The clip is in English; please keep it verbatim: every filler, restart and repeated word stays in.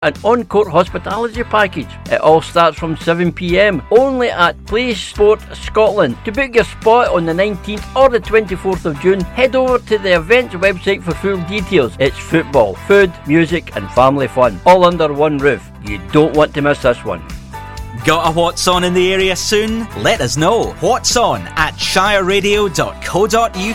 an on-court hospitality package. It all starts from seven p m only at Play Sport Scotland. To book your spot on the nineteenth or the twenty-fourth of June, head over to the events website for full details. It's football, food, music and family fun, all under one roof. You don't want to miss this one. Got a What's On in the area soon? Let us know. What's On at shire radio dot co dot uk.